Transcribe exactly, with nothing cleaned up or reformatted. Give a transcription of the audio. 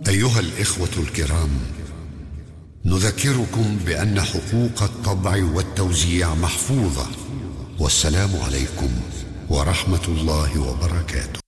أيها الإخوة الكرام، نذكركم بأن حقوق الطبع والتوزيع محفوظة. والسلام عليكم ورحمة الله وبركاته.